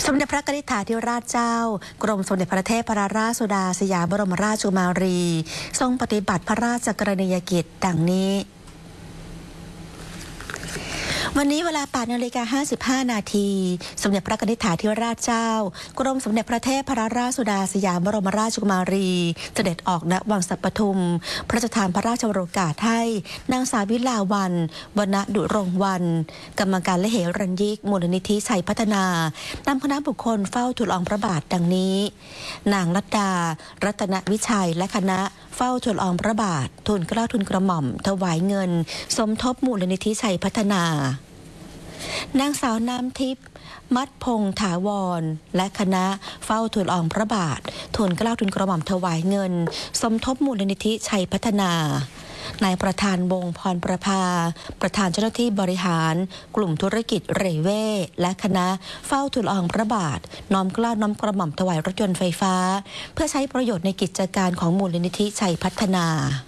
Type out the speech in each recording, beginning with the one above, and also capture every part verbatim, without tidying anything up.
สมเด็จพระกนิษฐาธิราชเจ้ากรมสมเด็จพระเทพรัตนราชสุดาสยามบรมราชกุมารีทรงปฏิบัติพระราชกรณียกิจดังนี้วันนี้เวลา แปดนาฬิกาห้าสิบห้า นาทีสมเด็จพระกนิษฐาธิราชเจ้ากรมสมเด็จพระเทพรัตนราชสุดาสยามบรมราชกุมารีเสด็จออกณวังสัปปทุมพระราชทานพระราชโอกาสให้นางสาววิลาวันวรรณดุรงค์วรรณกรรมการและเหรัญยิกมูลนิธิชัยพัฒนานำคณะบุคคลเฝ้าทูลละอองพระบาทดังนี้นางลัดดารัตนวิชัยและคณะเฝ้าทูลละอองพระบาททูลเกล้าทูลกระหม่อมถวายเงินสมทบมูลนิธิชัยพัฒนานางสาวน้ำทิพย์มัดพงษ์ถาวรและคณะเฝ้าทูลละอองพระบาททูลเกล้าทูลกระหม่อมถวายเงินสมทบมูลนิธิชัยพัฒนานายประธานวงพรประภาประธานเจ้าหน้าที่บริหารกลุ่มธุรกิจเรเว่และคณะเฝ้าทูลละอองพระบาทน้อมเกล้าน้อมกระหม่อมถวายรถยนต์ไฟฟ้าเพื่อใช้ประโยชน์ในกิจการของมูลนิธิชัยพัฒนา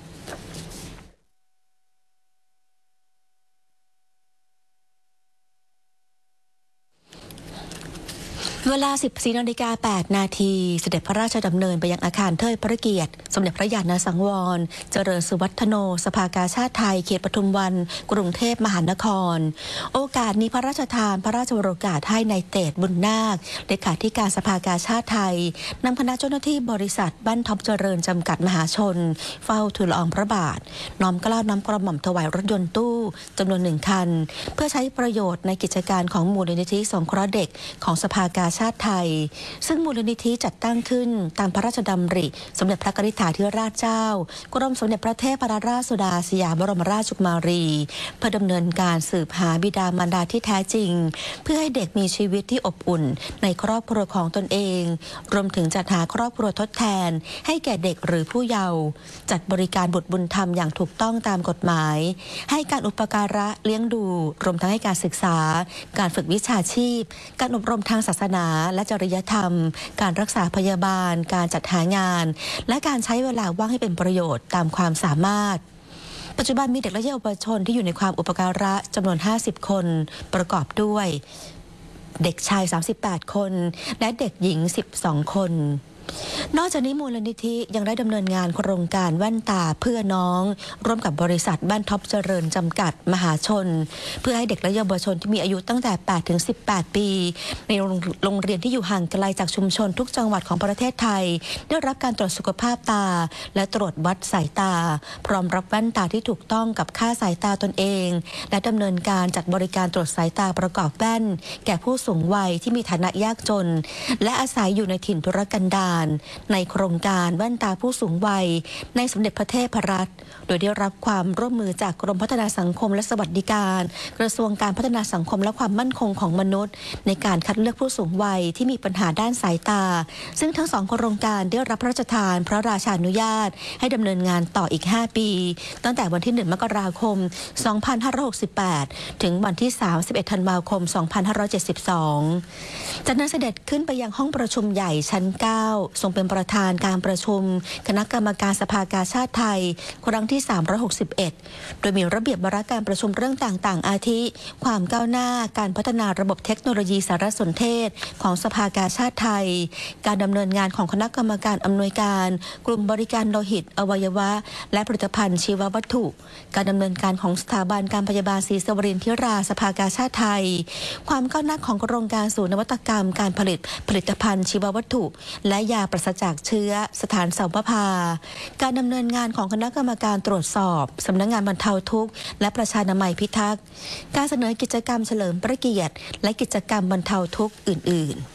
เวลา สิบสี่นาฬิกาแปด นาทีเสด็จพระราชดำเนินไปยังอาคารเทิดพระเกียรติสมเด็จพระญาณสังวรเจริญสุวัฒโนสภากาชาติไทยเขตปทุมวันกรุงเทพมหานครโอกาสนี้พระราชทานพระราชโอกาสให้นายเตศบุญนาคเลขาธิการสภากาชาติไทยนำคณะเจ้าหน้าที่บริษัทบ้านท็อปเจริญจำกัดมหาชนเฝ้าทูลละอองพระบาทน้อมเกล้าน้อมกระหม่อมถวายรถยนต์ตู้จำนวนหนึ่งคันเพื่อใช้ประโยชน์ในกิจการของมูลนิธิสงเคราะห์เด็กของสภากาชาติไทยซึ่งมูลนิธิจัดตั้งขึ้นตามพระราชดำริสมเด็จพระกนิษฐาธิราชเจ้ากรมสมเด็จพระเทพรัตนราชสุดาสยามบรมราชกุมารีเพื่อดำเนินการสืบหาบิดามารดาที่แท้จริงเพื่อให้เด็กมีชีวิตที่อบอุ่นในครอบครัวของตนเองรวมถึงจัดหาครอบครัวทดแทนให้แก่เด็กหรือผู้เยาว์จัดบริการบุตรบุญธรรมอย่างถูกต้องตามกฎหมายให้การอุปการะเลี้ยงดูรวมทั้งให้การศึกษาการฝึกวิชาชีพการอบรมทางศาสนาและจริยธรรมการรักษาพยาบาลการจัดหางานและการใช้เวลาว่างให้เป็นประโยชน์ตามความสามารถปัจจุบันมีเด็กและเยาวชนที่อยู่ในความอุปการะจำนวนห้าสิบคนประกอบด้วยเด็กชายสามสิบแปดคนและเด็กหญิงสิบสองคนนอกจากนี้มูลนิธิยังได้ดำเนินงานโครงการแว่นตาเพื่อน้องร่วมกับบริษัทบ้านท็อปเจริญจำกัดมหาชนเพื่อให้เด็กและเยาวชนที่มีอายุตั้งแต่ แปดถึงสิบแปด ปีในโรงเรียนที่อยู่ห่างไกลจากชุมชนทุกจังหวัดของประเทศไทยได้รับการตรวจสุขภาพตาและตรวจวัดสายตาพร้อมรับแว่นตาที่ถูกต้องกับค่าสายตาตนเองและดำเนินการจัดบริการตรวจสายตาประกอบแว่นแก่ผู้สูงวัยที่มีฐานะยากจนและอาศัยอยู่ในถิ่นทุรกันดารในโครงการแว่นตาผู้สูงวัยในสมเด็จพระเทพรัตน์โดยได้รับความร่วมมือจากกรมพัฒนาสังคมและสวัสดิการกระทรวงการพัฒนาสังคมและความมั่นคงของมนุษย์ในการคัดเลือกผู้สูงวัยที่มีปัญหาด้านสายตาซึ่งทั้งสองโครงการได้รับพระราชทานพระราชานุญาตให้ดำเนินงานต่ออีกห้าปีตั้งแต่วันที่หนึ่งมกราคมสองพันห้าร้อยหกสิบแปดถึงวันที่สามสิบเอ็ดธันวาคมสองพันห้าร้อยเจ็ดสิบสองจากนั้นเสด็จขึ้นไปยังห้องประชุมใหญ่ชั้นเก้าทรงเป็นประธานการประชุมคณะกรรมการสภากาชาติไทยครั้งที่สามร้อยหกสิบเอ็ดโดยมีระเบียบวาระการประชุมเรื่องต่างๆอาทิความก้าวหน้าการพัฒนาระบบเทคโนโลยีสารสนเทศของสภากาชาติไทยการดำเนินงานของคณะกรรมการอำนวยการกลุ่มบริการโลหิตอวัยวะและผลิตภัณฑ์ชีววัตถุการดำเนินการของสถาบันการพยาบาลศรีสวรินทร์ธิราสภากาชาติไทยความก้าวหน้าของโครงการศูนย์นวัตกรรมการผลิตผลิตภัณฑ์ชีววัตถุและยาปราศจากเชื้อสถานเสาวภาการดำเนินงานของคณะกรรมการตรวจสอบสำนักงานบรรเทาทุกข์และประชานามัยพิทักษ์การเสนอกิจกรรมเฉลิมพระเกียรติและกิจกรรมบรรเทาทุกข์อื่นๆ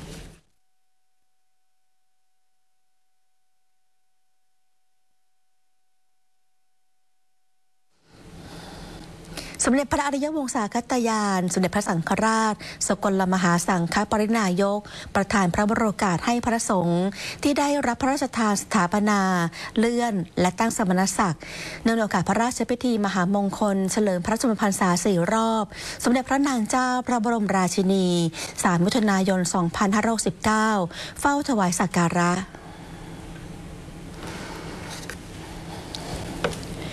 สมเด็จพระอริยวงศาคตยานสมเด็จพระสังฆราชสกลมหาสังฆปรินายกประธานพระบรมโอกาสให้พระสงฆ์ที่ได้รับพระราชทานสถาปนาเลื่อนและตั้งสมณศักดิ์เนื่องในโอกาสพระราชพิธีมหามงคลเฉลิมพระชนมพรรษาสี่รอบสมเด็จพระนางเจ้าพระบรมราชินีสามมิถุนายนสองพันห้าร้อยสิบเก้าเฝ้าถวายสักการะ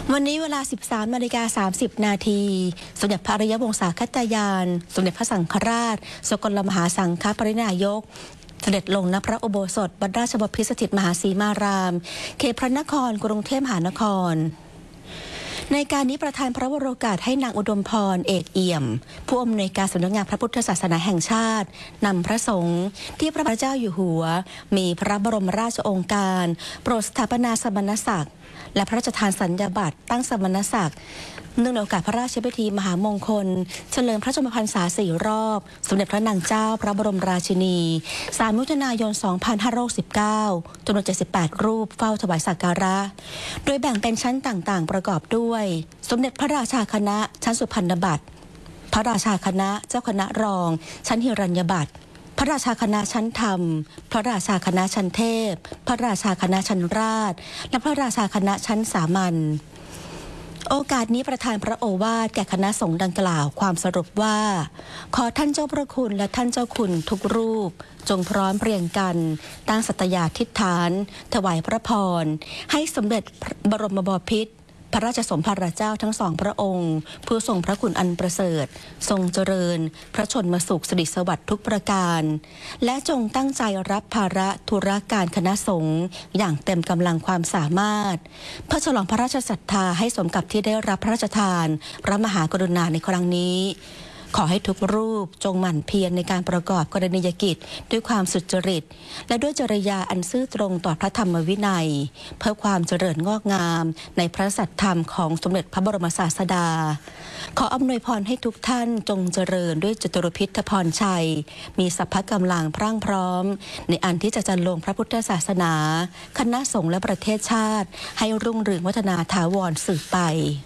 วันนี้เวลา สิบสามนาฬิกาสามสิบนาทีสมเด็จพระอริยวงศาคตยานสมเด็จพระสังฆราชสกลมหาสังฆปรินายกเสด็จลงณพระอุโบสถวัดราชบพิตรสถิตมหาสีมารามเขตพระนครกรุงเทพมหานครในการนี้ประธานพระวโรกาสให้นางอุดมพรเอกเอี่ยมผู้อำนวยการสำนักงานพระพุทธศาสนาแห่งชาตินำพระสงฆ์ที่พระบาทเจ้าอยู่หัวมีพระบรมราชโองการโปรดสถาปนาสมณศักดิ์และพระราชทานสัญญาบัตรตั้งสมณศักดิ์เนื่องในโอกาสพระราชพิธีมหามงคลเฉลิมพระชนมพรรษาสี่รอบสมเด็จพระนางเจ้าพระบรมราชินีสามมิถุนายนสองพันห้าร้อยสิบเก้าจำนวนเจ็ดสิบแปดรูปเฝ้าถวายสักการะโดยแบ่งเป็นชั้นต่างๆประกอบด้วยสมเด็จพระราชาคณะชั้นสุพรรณบัตรพระราชาคณะเจ้าคณะรองชั้นหิรัญญบัตรพระราชาคณะชั้นธรรมพระราชาคณะชั้นเทพพระราชาคณะชั้นราชและพระราชาคณะชั้นสามัญโอกาสนี้ประธานพระโอวาทแก่คณะสงฆ์ดังกล่าวความสรุปว่าขอท่านเจ้าพระคุณและท่านเจ้าคุณทุกรูปจงพร้อมเพรียงกันตั้งสัตยาธิษฐานถวายพระพรให้สมเด็จบรมบพิตรพระราชสมภารเจ้าทั้งสองพระองค์ผู้ทรงพระคุณอันประเสริฐทรงเจริญพระชนมสุขสิริสวัสดิ์ทุกประการและจงตั้งใจรับภาระธุรการคณะสงฆ์อย่างเต็มกำลังความสามารถเพื่อฉลองพระราชศรัทธาให้สมกับที่ได้รับพระราชทานพระมหากรุณาในครั้งนี้ขอให้ทุกรูปจงหมั่นเพียรในการประกอบกรณียกิจด้วยความสุจริตและด้วยจริยาอันซื่อตรงต่อพระธรรมวินัยเพื่อความเจริญงอกงามในพระสัทธรรมของสมเด็จพระบรมศาสดาขออำนวยพรให้ทุกท่านจงเจริญด้วยจตุรพิธพรชัยมีสัพพะกำลังพรั่งพร้อมในอันที่จะจันลงพระพุทธศาสนาคณะสงฆ์และประเทศชาติให้รุ่งเรืองวัฒนาถาวรสืบไป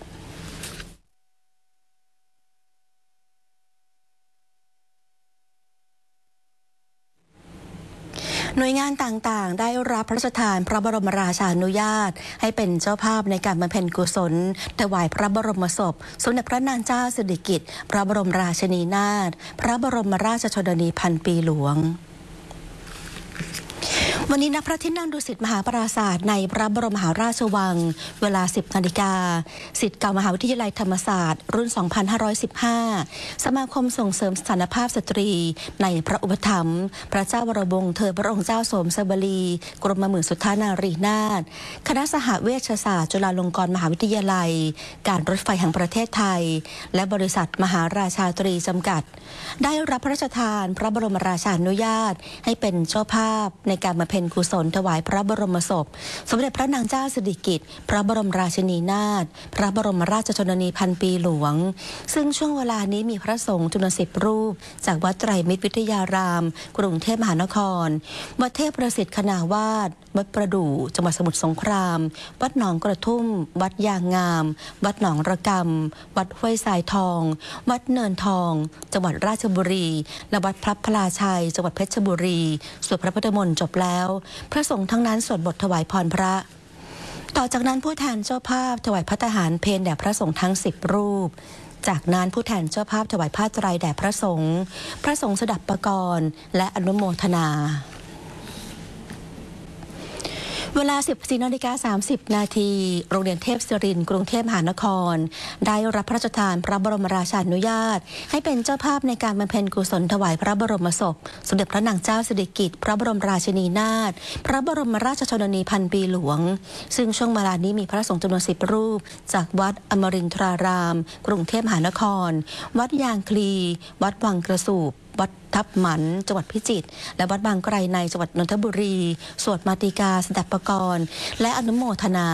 หน่วยงานต่างๆได้รับพระราชทานพระบรมราชานุญาตให้เป็นเจ้าภาพในการบำเพ็ญกุศลถวายพระบรมศพสมเด็จพระนางเจ้าสิริกิติ์พระบรมราชินีนาถพระบรมราชชนนีพันปีหลวงวันนี้ณพระที่นั่งดุสิตมหาปราสาทในพระบรมมหาราชวังเวลา สิบนาฬิกาศิษย์เก่ามหาวิทยาลัยธรรมศาสตร์รุ่น สองพันห้าร้อยสิบห้า สมาคมส่งเสริมสถานภาพสตรีในพระอุปถัมภ์พระเจ้าวรวงศ์เธอพระองค์เจ้าโสมสบลีกรมหมื่นสุทธานารีนาถคณะสหเวชศาสตร์จุฬาลงกรณ์มหาวิทยาลัยการรถไฟแห่งประเทศไทยและบริษัทมหาราชาตรีจำกัดได้รับพระราชทานพระบรมราชานุญาตให้เป็นเจ้าภาพในการบำเพ็ญกุศลถวายพระบรมศพสมเด็จพระนางเจ้าสิริกิติ์พระบรมราชินีนาถพระบรมราชชนนีพันปีหลวงซึ่งช่วงเวลานี้มีพระสงฆ์จำนวนสิบรูปจากวัดไตรมิตรวิทยารามกรุงเทพมหานครวัดเทพประสิทธิ์คณาวาสวัดประดู่จังหวัดสมุทรสงครามวัดหนองกระทุ่มวัดยางงามวัดหนองระกำวัดห้วยทรายทองวัดเนินทองจังหวัดราชบุรีและวัดพระพลาชัยจังหวัดเพชรบุรีสวดพระพุทธมนต์จบแล้วพระสงฆ์ทั้งนั้นสวดบทถวายพรพระต่อจากนั้นผู้แทนเจ้าภาพถวายพระทหารเพลแด่พระสงฆ์ทั้งสิบรูปจากนั้นผู้แทนเจ้าภาพถวายผ้าไตรแด่พระสงฆ์พระสงฆ์สดับประกรณ์และอนุโมทนาเวลา สิบสี่นาฬิกาสามสิบนาทีโรงเรียนเทพศิรินทร์กรุงเทพมหานครได้รับพระราชทานพระบรมราชานุญาตให้เป็นเจ้าภาพในการบำเพ็ญกุศลถวายพระบรมศพสมเด็จพระนางเจ้าสิริกิติ์พระบรมราชินีนาถพระบรมราชชนนีพันปีหลวงซึ่งช่วงเวลานี้มีพระสงฆ์จำนวนสิบรูปจากวัดอมรินทรารามกรุงเทพมหานครวัดยางคลีวัดวังกระสูบวัดทับหมันจังหวัดพิจิตรและวัดบางไกรในจังหวัดนนทบุรีสวดมาติกาสดับประกรณ์และอนุโมทนา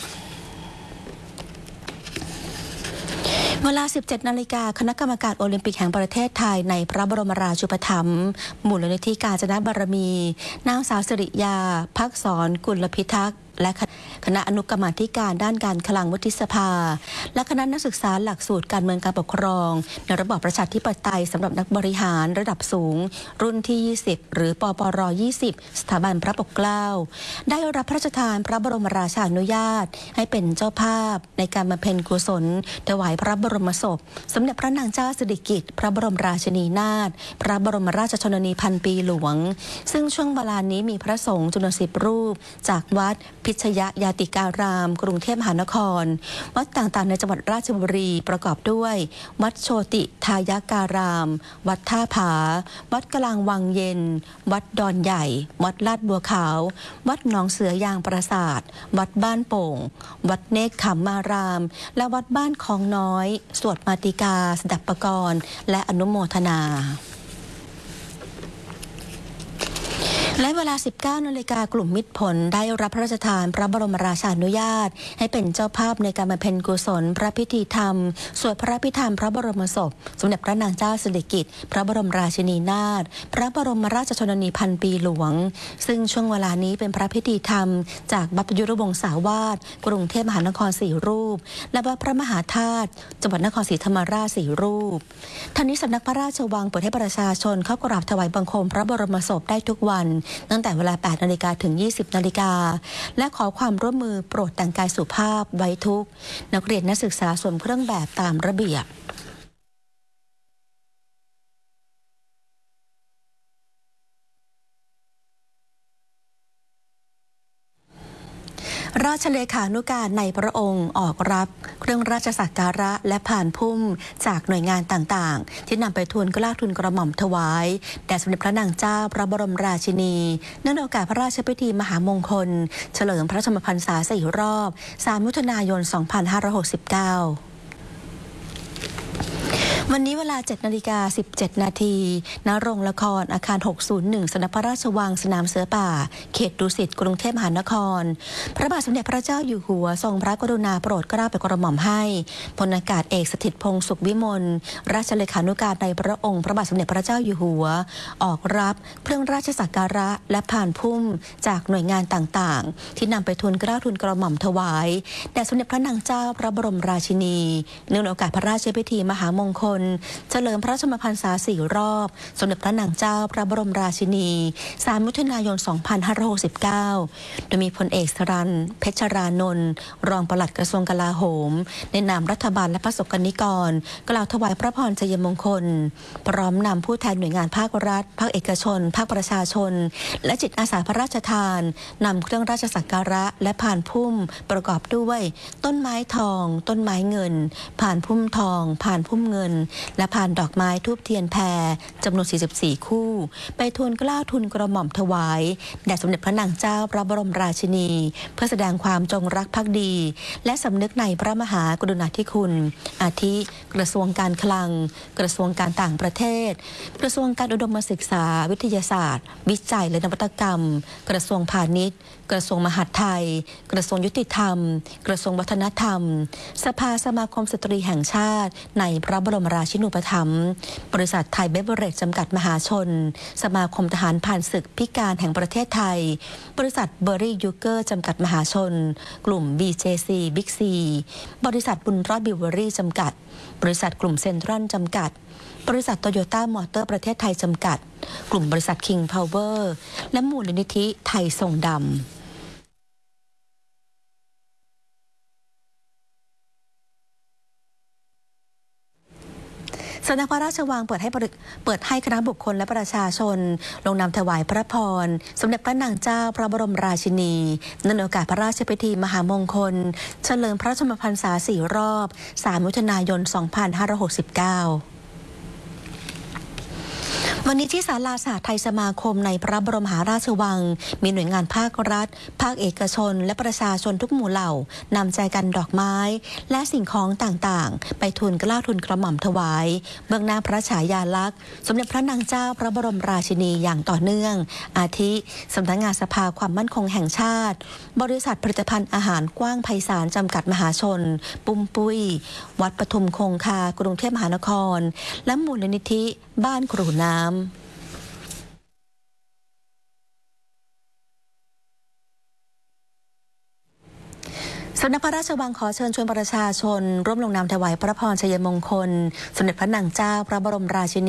เวลา สิบเจ็ดนาฬิกาคณะกรรมการโอลิมปิกแห่งประเทศไทยในพระบรมราชูปถัมภ์มูลนิธิกาญจนบารมีนางสาวสิริยาภักษรกุลพิทักษ์และคณะอนุกรรมาธิการด้านการคลังวุฒิสภาและคณะนักศึกษาหลักสูตรการเมืองการปกครองในระบอบประชาธิปไตยสำหรับนักบริหารระดับสูงรุ่นที่ยี่สิบหรือปปรยี่สิบสถาบันพระปกเกล้าได้รับพระราชทานพระบรมราชานุญาตให้เป็นเจ้าภาพในการบำเพ็ญกุศลถวายพระบรมศพสมเด็จพระนางเจ้าสิริกิติ์พระบรมราชินีนาถพระบรมราชชนนีพันปีหลวงซึ่งช่วงเวลานี้มีพระสงฆ์จำนวนสิบรูปจากวัดพิพิชยยาติการาม กรุงเทพมหานครวัดต่างๆในจังหวัดราชบุรีประกอบด้วยวัดโชติทายการาม วัดท่าผาวัดกลางวังเย็นวัดดอนใหญ่วัดลาดบัวขาววัดหนองเสือยางปราสาทวัดบ้านโป่งวัดเนกขมารามและวัดบ้านคลองน้อยสวดมาติกาสดับปกรณ์และอนุโมทนาและเวลา สิบเก้านาฬิกากลุ่มมิตรผลได้รับพระราชทานพระบรมราชานุญาตให้เป็นเจ้าภาพในการบำเพ็ญกุศลพระพิธีธรรมสวดพระพิธรรมพระบรมศพสมเด็จพระนางเจ้าสิริกิติ์พระบรมราชินีนาถพระบรมราชชนนีพันปีหลวงซึ่งช่วงเวลานี้เป็นพระพิธีธรรมจากวัดประยุรวงศาวาสกรุงเทพมหานครสี่รูปและวัดพระมหาธาตุจังหวัดนครศรีธรรมราชสี่รูปทั้งนี้สำนักพระราชวังเปิดให้ประชาชนเข้ากราบถวายบังคมพระบรมศพได้ทุกวันตั้งแต่เวลา แปดนาฬิกา ถึง ยี่สิบนาฬิกาและขอความร่วมมือโปรดแต่งกายสุภาพไว้ทุกข์นักเรียนนักศึกษาสวมเครื่องแบบตามระเบียบราชเลขานุการในพระองค์ออกรับเครื่องราชสักการะและผ่านพุ่มจากหน่วยงานต่างๆที่นำไปทูลเกล้าทูลกระหม่อมถวายแด่สมเด็จพระนางเจ้าพระบรมราชินีเนื่องในโอกาสพระราชพิธีมหามงคลเฉลิมพระชนมพรรษาสี่รอบสามมิถุนายนสองพันห้าร้อยหกสิบเก้าวันนี้เวลา เจ็ดนาฬิกาสิบเจ็ดนาทีณ โรงละครอาคาร หกศูนย์หนึ่ง สำนักพระราชวังสนามเสือป่าเขตดุสิตกรุงเทพมหานครพระบาทสมเด็จพระเจ้าอยู่หัวทรงพระกรุณาโปรดเกล้าโปรดกระหม่อมให้พลอากาศเอกสถิตพงษ์สุขวิมลราชเลขานุการในพระองค์พระบาทสมเด็จพระเจ้าอยู่หัวออกรับเครื่องราชสักการะและผ่านพุ่มจากหน่วยงานต่างๆที่นำไปทูลเกล้าทูลกระหม่อมถวายแด่สมเด็จพระนางเจ้าพระบรมราชินีเนื่องในโอกาสพระราชพิธีมหามงคลเฉลิมพระชนมพรรษาสี่รอบสมเด็จพระนางเจ้าพระบรมราชินีสามมิถุนายนสองพันห้าร้อยหกสิบเก้าโดยมีพลเอกสรัญเพชรรานนท์รองปลัดกระทรวงกลาโหมในนามรัฐบาลและพระสงฆ์นิกรกล่าวถวายพระพรชัยมงคลพร้อมนำผู้แทนหน่วยงานภาครัฐภาคเอกชนภาคประชาชนและจิตอาสาพระราชทานนำเครื่องราชสักการะและผ่านพุ่มประกอบด้วยต้นไม้ทองต้นไม้เงินผ่านพุ่มทองผ่านพุ่มเงินและผ่านดอกไม้ทูบเทียนแพรจำนวนสี่สิบสี่คู่ไปทูลเกล้าทูลกระหม่อมถวายแด่สมเด็จพระนางเจ้าพระบรมราชินีเพื่อแสดงความจงรักภักดีและสำนึกในพระมหากรุณาธิคุณอาทิกระทรวงการคลังกระทรวงการต่างประเทศกระทรวงการอุดมศึกษาวิทยาศาสตร์วิจัยและนวัตกรรมกระทรวงพาณิชย์กระทรวงมหาดไทยกระทรวงยุติธรรมกระทรวงวัฒนธรรมสภาสมาคมสตรีแห่งชาติในพระบรมราชินูปถัมภ์บริษัทไทยเบเวอเรจจำกัดมหาชนสมาคมทหารผ่านศึกพิการแห่งประเทศไทยบริษัทเบอร์รี่ยูเกอร์จำกัดมหาชนกลุ่ม บี เจ ซี บิ๊กซีบริษัทบุญรอดบิวเวอรี่จำกัดบริษัทกลุ่มเซ็นทรัลจำกัดบริษัทโตโยต้ามอเตอร์ประเทศไทยจำกัดกลุ่มบริษัทคิงพาวเวอร์และมูลนิธิไทยทรงดำสำนักพระราชวังเปิดให้เปิดให้คณะบุคคลและประชาชนลงนามถวายพระพรสมเด็จพระนางเจ้าพระบรมราชินีเนื่องในโอกาสพระราชพิธีมหามงคลเฉลิมพระชนมพรรษาสี่รอบสามมิถุนายนสองพันห้าร้อยหกสิบเก้าวันนี้ที่ศาลาสหไทยสมาคมในพระบรมมหาราชวังมีหน่วยงานภาครัฐภาคเอกชนและประชาชนทุกหมู่เหล่านำใจกันดอกไม้และสิ่งของต่างๆไปทูลเกล้าทูลกระหม่อมถวายเบื้องหน้าพระฉายาลักษณ์สมเด็จพระนางเจ้าพระบรมราชินีอย่างต่อเนื่องอาทิสำนักงานสภาความมั่นคงแห่งชาติบริษัทผลิตภัณฑ์อาหารกว้างไพศาลจำกัดมหาชนปุ้มปุ้ยวัดปทุมคงคากรุงเทพมหานครและมูลนิธิบ้านครูน้ำสำนักพระราชวังขอเชิญชวนประชาชนร่วมลงนามถวายพระพรชัยมงคลสมเด็จพระนางเจ้าพระบรมราชินี